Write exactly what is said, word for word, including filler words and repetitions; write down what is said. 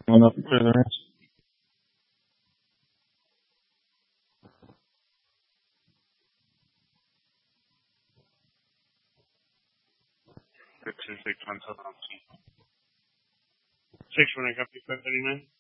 One up where there is. Six one, I copy five thirty-nine.